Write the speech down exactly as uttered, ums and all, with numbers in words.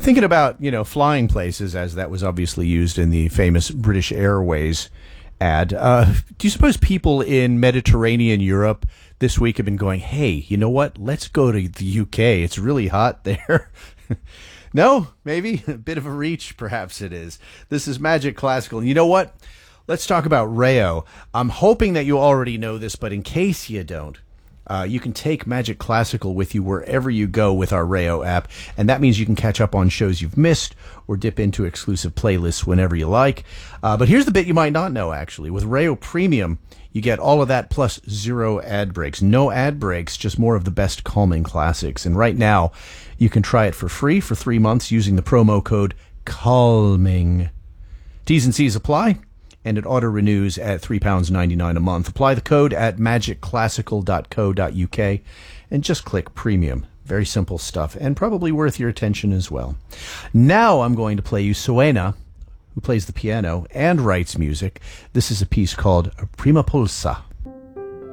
Thinking about, you know, flying places, as that was obviously used in the famous British Airways ad. Uh, do you suppose people in Mediterranean Europe this week have been going, hey, you know what? Let's go to the U K. It's really hot there. No, maybe a bit of a reach. Perhaps it is. This is Magic Classical. And you know what? Let's talk about Rayo. I'm hoping that you already know this, but in case you don't, Uh, you can take Magic Classical with you wherever you go with our Rayo app, and that means you can catch up on shows you've missed or dip into exclusive playlists whenever you like. Uh, but here's the bit you might not know, actually. With Rayo Premium, you get all of that plus zero ad breaks. No ad breaks, just more of the best calming classics. And right now, you can try it for free for three months using the promo code CALMING. T's and C's apply, and it auto-renews at three pounds ninety-nine a month. Apply the code at magic classical dot co dot uk and just click Premium. Very simple stuff, and probably worth your attention as well. Now I'm going to play you Suena, who plays the piano and writes music. This is a piece called Prima Pulsa.